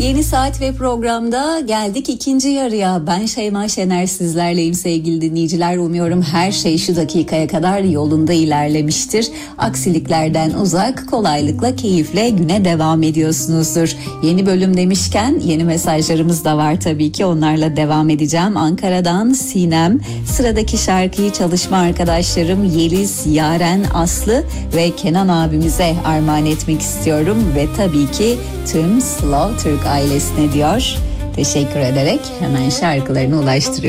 Yeni saat ve programda geldik ikinci yarıya. Ben Şeyma Şener sizlerleyim sevgili dinleyiciler. Umuyorum her şey şu dakikaya kadar yolunda ilerlemiştir. Aksiliklerden uzak, kolaylıkla, keyifle güne devam ediyorsunuzdur. Yeni bölüm demişken yeni mesajlarımız da var tabii ki. Onlarla devam edeceğim. Ankara'dan Sinem, sıradaki şarkıyı çalışma arkadaşlarım Yeliz, Yaren, Aslı ve Kenan abimize armağan etmek istiyorum. Ve tabii ki tüm Slow Türk ailesine diyor. Teşekkür ederek hemen şarkılarını ulaştırıyorum.